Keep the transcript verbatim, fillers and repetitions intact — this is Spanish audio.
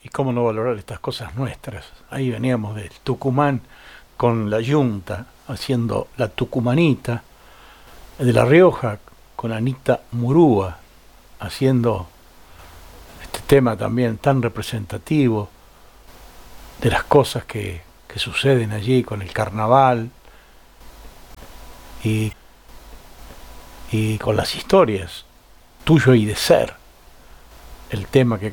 y cómo no valorar estas cosas nuestras. Ahí veníamos del Tucumán con la Yunta haciendo la Tucumanita, de La Rioja con Anita Murúa haciendo este tema también tan representativo de las cosas que, que suceden allí con el carnaval y, y con las historias, Tuyo y de Ser, el tema que